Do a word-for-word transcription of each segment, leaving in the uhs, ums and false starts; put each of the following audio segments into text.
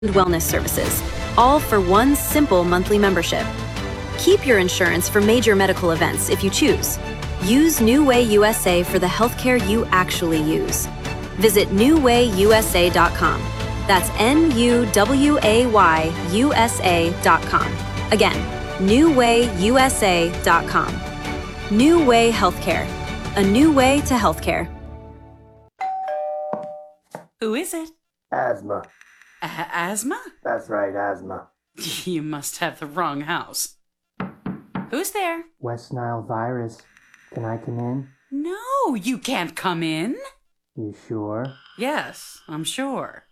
and wellness services, all for one simple monthly membership. Keep your insurance for major medical events if you choose. Use New Way U S A for the healthcare you actually use. Visit new way u s a dot com. That's N U W A Y U S A dot com. Again, new way u s a dot com. New Way Healthcare. A new way to healthcare. Who is it? Asthma. A- asthma? That's right, asthma. You must have the wrong house. Who's there? West Nile virus. Can I come in? No, you can't come in. You sure? Yes, I'm sure.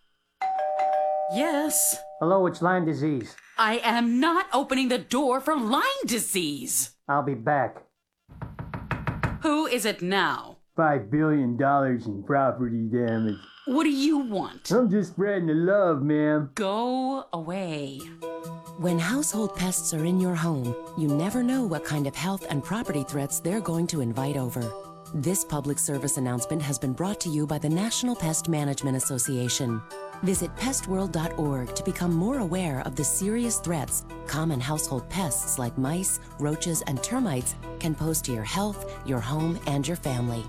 Yes. Hello, it's Lyme disease. I am not opening the door for Lyme disease. I'll be back. Who is it now? Five billion dollars in property damage. What do you want? I'm just spreading the love, ma'am. Go away. When household pests are in your home, you never know what kind of health and property threats they're going to invite over. This public service announcement has been brought to you by the National Pest Management Association. Visit pest world dot org to become more aware of the serious threats common household pests like mice, roaches, and termites can pose to your health, your home, and your family.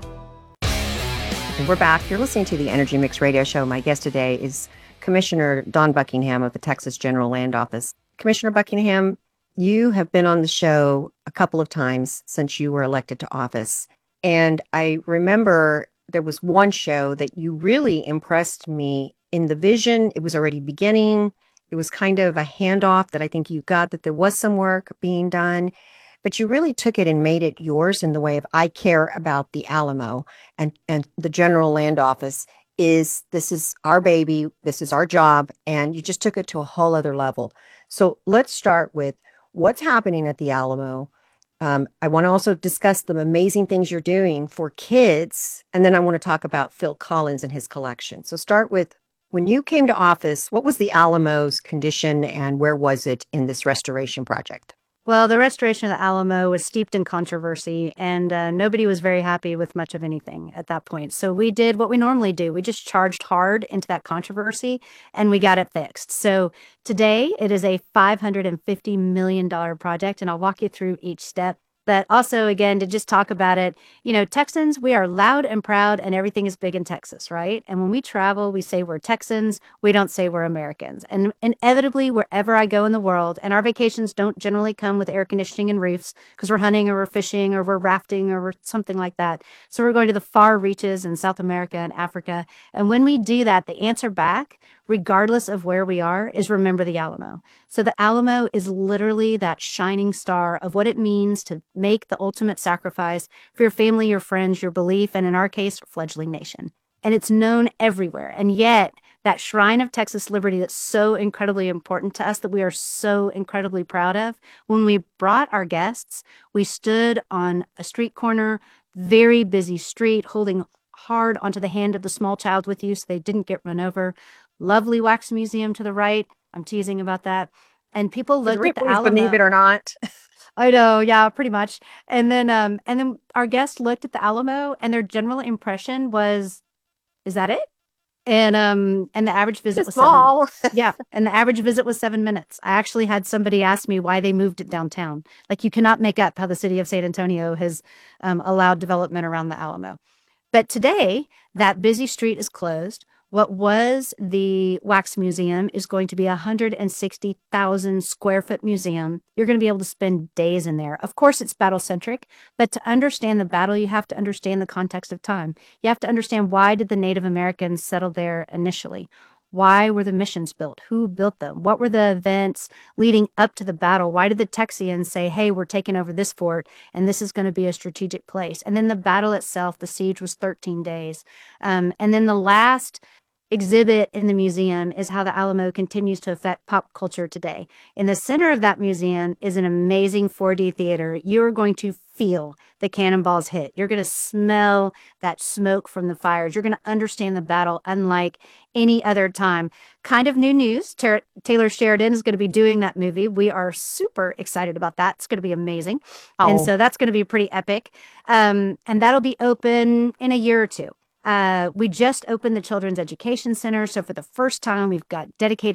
And we're back. You're listening to the Energy Mix Radio Show. My guest today is Commissioner Dawn Buckingham of the Texas General Land Office. Commissioner Buckingham, you have been on the show a couple of times since you were elected to office. And I remember there was one show that you really impressed me in the vision. It was already beginning. It was kind of a handoff that I think you got, that there was some work being done. But you really took it and made it yours in the way of, I care about the Alamo, and, and the General Land Office is, this is our baby, this is our job, and you just took it to a whole other level. So let's start with what's happening at the Alamo. Um, I want to also discuss the amazing things you're doing for kids, and then I want to talk about Phil Collins and his collection. So start with, when you came to office, what was the Alamo's condition and where was it in this restoration project? Well, the restoration of the Alamo was steeped in controversy, and uh, nobody was very happy with much of anything at that point. So we did what we normally do. We just charged hard into that controversy, and we got it fixed. So today, it is a five hundred fifty million dollars project, and I'll walk you through each step. But also, again, to just talk about it, you know, Texans, we are loud and proud, and everything is big in Texas, right? And when we travel, we say we're Texans. We don't say we're Americans. And inevitably, wherever I go in the world, and our vacations don't generally come with air conditioning and roofs because we're hunting or we're fishing or we're rafting or we're something like that. So we're going to the far reaches in South America and Africa. And when we do that, the answer back, regardless of where we are, is remember the Alamo. So the Alamo is literally that shining star of what it means to make the ultimate sacrifice for your family, your friends, your belief, and in our case, fledgling nation. And it's known everywhere. And yet, that shrine of Texas liberty that's so incredibly important to us, that we are so incredibly proud of, when we brought our guests, we stood on a street corner, very busy street, holding hard onto the hand of the small child with you so they didn't get run over. Lovely wax museum to the right. I'm teasing about that. And people looked at the Alamo. Believe it or not. I know, yeah, pretty much. And then um, and then our guests looked at the Alamo, and their general impression was, is that it? And um and the average visit It's was small. seven. Yeah, and the average visit was seven minutes. I actually had somebody ask me why they moved it downtown. Like, you cannot make up how the city of San Antonio has um, allowed development around the Alamo. But today, that busy street is closed. What was the Wax Museum is going to be a one hundred sixty thousand square foot museum. You're going to be able to spend days in there. Of course, it's battle centric, but to understand the battle, you have to understand the context of time. You have to understand, why did the Native Americans settle there initially? Why were the missions built? Who built them? What were the events leading up to the battle? Why did the Texians say, hey, we're taking over this fort and this is going to be a strategic place? And then the battle itself, the siege was thirteen days. Um, and then the last exhibit in the museum is how the Alamo continues to affect pop culture today. In the center of that museum is an amazing four D theater. You're going to feel the cannonballs hit. You're going to smell that smoke from the fires. You're going to understand the battle unlike any other time. Kind of new news. Tar- Taylor Sheridan is going to be doing that movie. We are super excited about that. It's going to be amazing. Oh. And so that's going to be pretty epic. Um, and that'll be open in a year or two. Uh, we just opened the Children's Education Center. So for the first time, we've got dedicated